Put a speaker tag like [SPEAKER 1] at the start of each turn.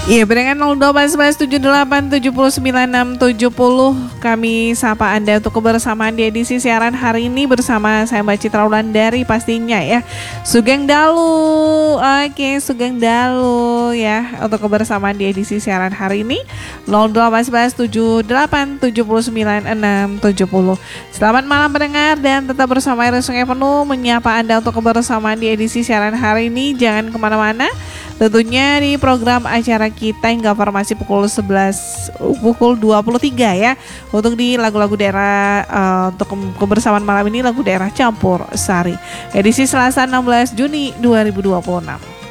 [SPEAKER 1] Iya, dengan 02117879670 kami sapa Anda untuk kebersamaan di edisi siaran hari ini bersama saya Mbak Citra Wulandari pastinya ya. Sugeng Dalu. Oke, Sugeng Dalu ya untuk kebersamaan di edisi siaran hari ini 02117879670. Selamat malam pendengar dan tetap bersama RRI Sungai Penuh menyapa Anda untuk kebersamaan di edisi siaran hari ini. Jangan kemana-mana. Tentunya di program acara kita hingga formasi pukul 23 ya. Untuk di lagu-lagu daerah untuk kebersamaan malam ini lagu daerah campur sari. Edisi Selasa 16 Juni 2026.